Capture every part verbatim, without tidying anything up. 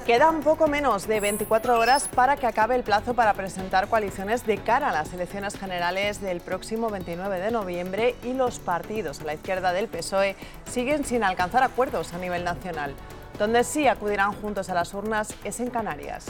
Quedan poco menos de veinticuatro horas para que acabe el plazo para presentar coaliciones de cara a las elecciones generales del próximo veintinueve de noviembre y los partidos a la izquierda del P S O E siguen sin alcanzar acuerdos a nivel nacional. Donde sí acudirán juntos a las urnas es en Canarias.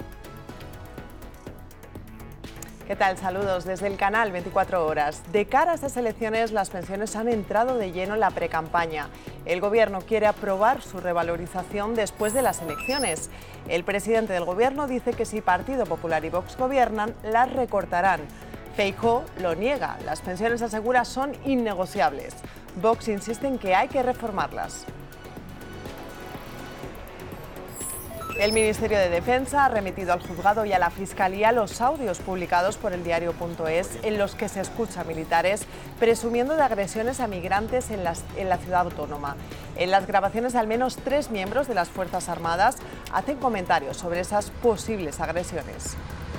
¿Qué tal? Saludos desde el canal veinticuatro horas. De cara a estas elecciones, las pensiones han entrado de lleno en la precampaña. El Gobierno quiere aprobar su revalorización después de las elecciones. El presidente del Gobierno dice que si Partido Popular y Vox gobiernan, las recortarán. Feijóo lo niega. Las pensiones, asegura, son innegociables. Vox insiste en que hay que reformarlas. El Ministerio de Defensa ha remitido al juzgado y a la Fiscalía los audios publicados por el diario punto es en los que se escucha a militares presumiendo de agresiones a migrantes en, las, en la ciudad autónoma. En las grabaciones, al menos tres miembros de las Fuerzas Armadas hacen comentarios sobre esas posibles agresiones.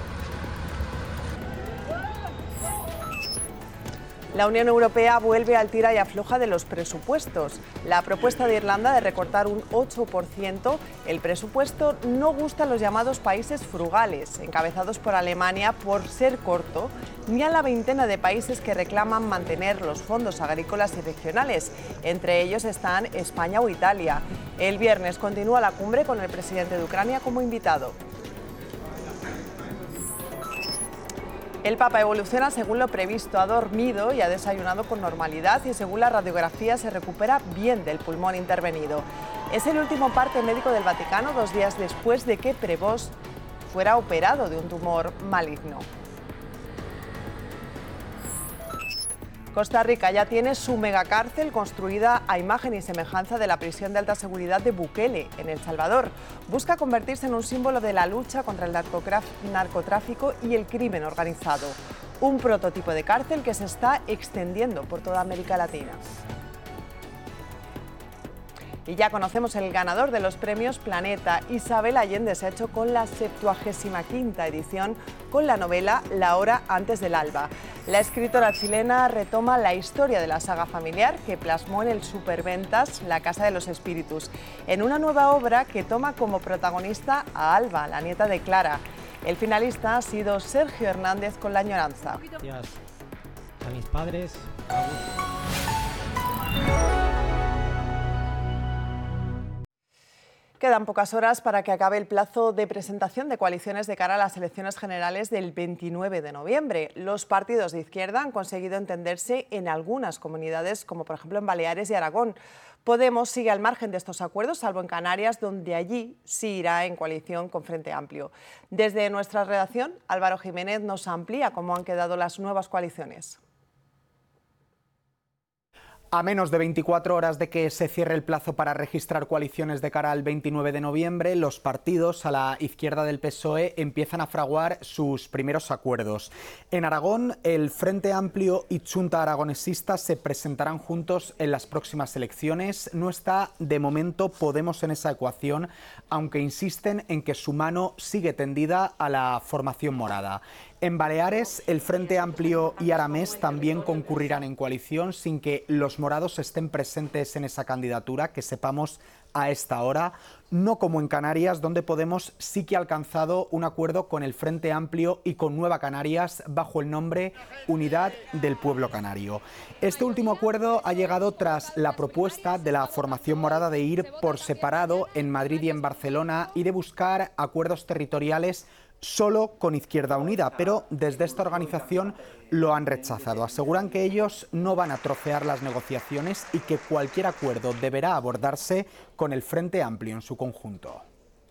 La Unión Europea vuelve al tira y afloja de los presupuestos. La propuesta de Irlanda de recortar un ocho por ciento el presupuesto no gusta a los llamados países frugales, encabezados por Alemania por ser corto, ni a la veintena de países que reclaman mantener los fondos agrícolas y regionales. Entre ellos están España o Italia. El viernes continúa la cumbre con el presidente de Ucrania como invitado. El Papa evoluciona según lo previsto, ha dormido y ha desayunado con normalidad y según la radiografía se recupera bien del pulmón intervenido. Es el último parte médico del Vaticano dos días después de que Prevost fuera operado de un tumor maligno. Costa Rica ya tiene su megacárcel construida a imagen y semejanza de la prisión de alta seguridad de Bukele, en El Salvador. Busca convertirse en un símbolo de la lucha contra el narcotráfico y el crimen organizado. Un prototipo de cárcel que se está extendiendo por toda América Latina. Y ya conocemos el ganador de los premios Planeta. Isabel Allende se ha hecho con la septuagésima quinta edición con la novela La hora antes del alba. La escritora chilena retoma la historia de la saga familiar que plasmó en el superventas La casa de los espíritus, en una nueva obra que toma como protagonista a Alba, la nieta de Clara. El finalista ha sido Sergio Hernández con La añoranza. Gracias a mis padres. Quedan pocas horas para que acabe el plazo de presentación de coaliciones de cara a las elecciones generales del veintinueve de noviembre. Los partidos de izquierda han conseguido entenderse en algunas comunidades, como por ejemplo en Baleares y Aragón. Podemos sigue al margen de estos acuerdos, salvo en Canarias, donde allí sí irá en coalición con Frente Amplio. Desde nuestra redacción, Álvaro Jiménez nos amplía cómo han quedado las nuevas coaliciones. A menos de veinticuatro horas de que se cierre el plazo para registrar coaliciones de cara al veintinueve de noviembre, los partidos a la izquierda del P S O E empiezan a fraguar sus primeros acuerdos. En Aragón, el Frente Amplio y Chunta Aragonesista se presentarán juntos en las próximas elecciones. No está de momento Podemos en esa ecuación, aunque insisten en que su mano sigue tendida a la formación morada. En Baleares, el Frente Amplio y Aramés también concurrirán en coalición sin que los morados estén presentes en esa candidatura, que sepamos a esta hora, no como en Canarias, donde Podemos sí que ha alcanzado un acuerdo con el Frente Amplio y con Nueva Canarias bajo el nombre Unidad del Pueblo Canario. Este último acuerdo ha llegado tras la propuesta de la formación morada de ir por separado en Madrid y en Barcelona y de buscar acuerdos territoriales solo con Izquierda Unida, pero desde esta organización lo han rechazado. Aseguran que ellos no van a trocear las negociaciones y que cualquier acuerdo deberá abordarse con el Frente Amplio en su conjunto.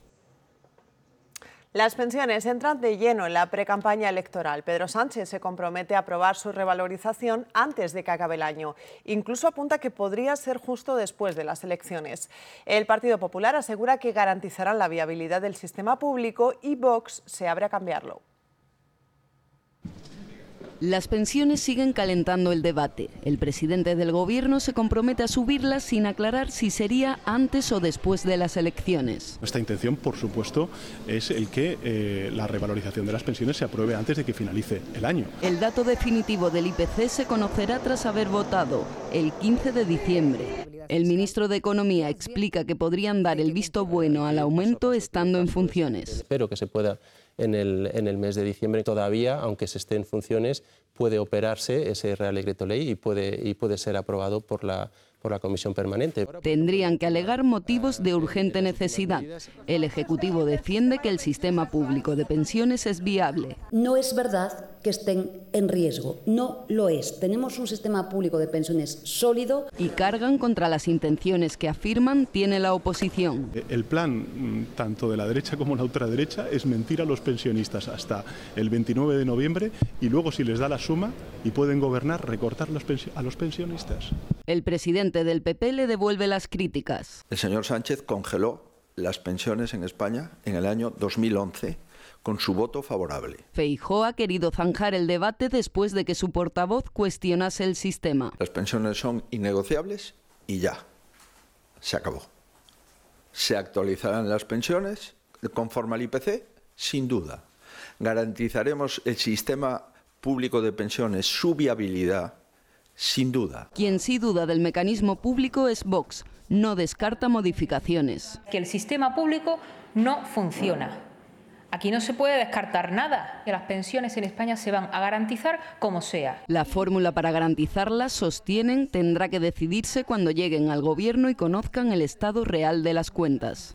Las pensiones entran de lleno en la precampaña electoral. Pedro Sánchez se compromete a aprobar su revalorización antes de que acabe el año. Incluso apunta que podría ser justo después de las elecciones. El Partido Popular asegura que garantizarán la viabilidad del sistema público y Vox se abre a cambiarlo. Las pensiones siguen calentando el debate. El presidente del Gobierno se compromete a subirlas sin aclarar si sería antes o después de las elecciones. Nuestra intención, por supuesto, es el que eh, la revalorización de las pensiones se apruebe antes de que finalice el año. El dato definitivo del I P C se conocerá tras haber votado el quince de diciembre. El ministro de Economía explica que podrían dar el visto bueno al aumento estando en funciones. Espero que se pueda en el, en el mes de diciembre. Todavía, aunque se esté en funciones, puede operarse ese Real Decreto Ley y puede, y puede ser aprobado por la, por la Comisión Permanente. Tendrían que alegar motivos de urgente necesidad. El Ejecutivo defiende que el sistema público de pensiones es viable. No es verdad que estén en riesgo, no lo es. Tenemos un sistema público de pensiones sólido. Y cargan contra las intenciones que afirman tiene la oposición. El plan, tanto de la derecha como la ultraderecha, es mentir a los pensionistas hasta el veintinueve de noviembre y luego, si les da la suma y pueden gobernar, recortar a los pensionistas. El presidente del P P le devuelve las críticas. El señor Sánchez congeló las pensiones en España en el año dos mil once con su voto favorable. Feijóo ha querido zanjar el debate después de que su portavoz cuestionase el sistema. Las pensiones son innegociables y ya, se acabó. ¿Se actualizarán las pensiones conforme al I P C? Sin duda. ¿Garantizaremos el sistema público de pensiones, su viabilidad? Sin duda. Quien sí duda del mecanismo público es Vox. No descarta modificaciones. Que el sistema público no funciona. Aquí no se puede descartar nada, que las pensiones en España se van a garantizar como sea. La fórmula para garantizarlas, sostienen, tendrá que decidirse cuando lleguen al Gobierno y conozcan el estado real de las cuentas.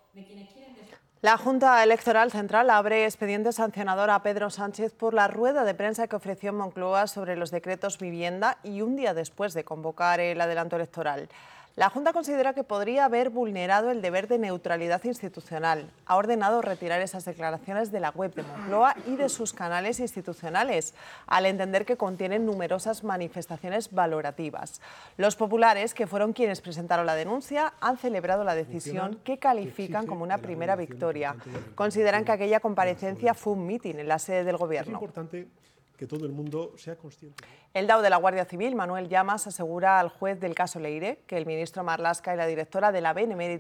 La Junta Electoral Central abre expediente sancionador a Pedro Sánchez por la rueda de prensa que ofreció en Moncloa sobre los decretos vivienda y un día después de convocar el adelanto electoral. La Junta considera que podría haber vulnerado el deber de neutralidad institucional. Ha ordenado retirar esas declaraciones de la web de Moncloa y de sus canales institucionales, al entender que contienen numerosas manifestaciones valorativas. Los populares, que fueron quienes presentaron la denuncia, han celebrado la decisión que califican como una primera victoria. Consideran que aquella comparecencia fue un mitin en la sede del Gobierno. Que todo el mundo sea consciente. El D A O de la Guardia Civil, Manuel Llamas, asegura al juez del caso Leire que el ministro Marlaska y la directora de la Benemérita